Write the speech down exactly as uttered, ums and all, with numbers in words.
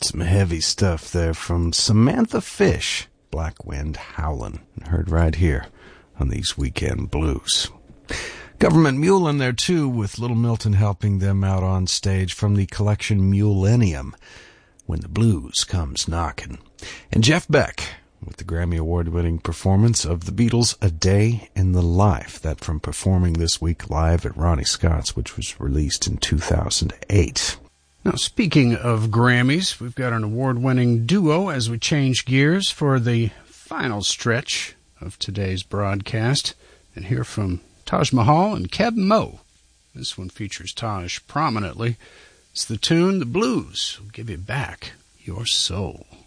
Some heavy stuff there from Samantha Fish, Black Wind Howlin', heard right here on these Weekend Blues. Government Mule in there too, with Little Milton helping them out on stage from the collection Mullennium, When the Blues Comes Knockin'. And Jeff Beck with the Grammy Award-winning performance of the Beatles' A Day in the Life, that from performing this week live at Ronnie Scott's, which was released in two thousand eight. Now, speaking of Grammys, we've got an award-winning duo as we change gears for the final stretch of today's broadcast and hear from Taj Mahal and Keb Mo. This one features Taj prominently. It's the tune The Blues Will Give You Back Your Soul.